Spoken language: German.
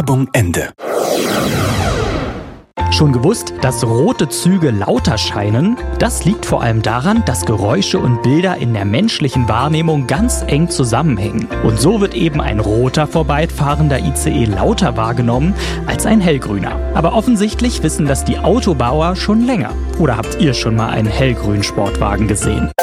Werbung Ende. Schon gewusst, dass rote Züge lauter scheinen? Das liegt vor allem daran, dass Geräusche und Bilder in der menschlichen Wahrnehmung ganz eng zusammenhängen. Und so wird eben ein roter vorbeifahrender ICE lauter wahrgenommen als ein hellgrüner. Aber offensichtlich wissen das die Autobauer schon länger. Oder habt ihr schon mal einen hellgrünen Sportwagen gesehen?